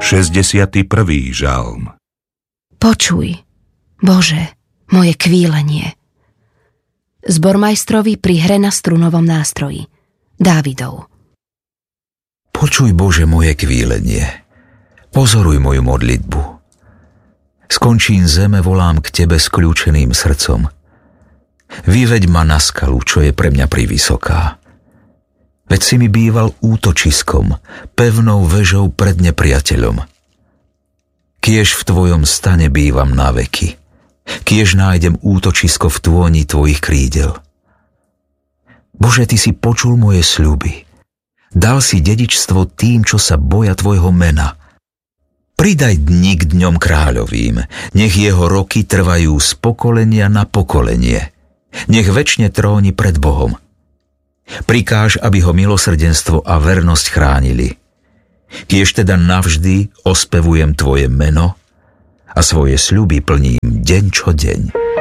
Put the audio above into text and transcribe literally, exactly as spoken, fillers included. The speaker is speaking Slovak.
šesťdesiaty prvý žalm. Počuj, Bože, moje kvílenie. Zbormajstrovi pri hre na strunovom nástroji. Dávidov. Počuj, Bože, moje kvílenie. Pozoruj moju modlitbu. Skončím zeme, volám k Tebe s kľúčeným srdcom. Vyveď ma na skalu, čo je pre mňa privysoká. Veď si mi býval útočiskom, pevnou vežou pred nepriateľom. Kiež v Tvojom stane bývam na veky, kiež nájdem útočisko v tôni Tvojich krídel. Bože, Ty si počul moje sľuby. Dal si dedičstvo tým, čo sa boja Tvojho mena. Pridaj dni k dňom kráľovým, nech jeho roky trvajú z pokolenia na pokolenie. Nech večne tróni pred Bohom. Prikáž, aby ho milosrdenstvo a vernosť chránili. Kiež teda navždy ospevujem Tvoje meno a svoje sľuby plním deň čo deň.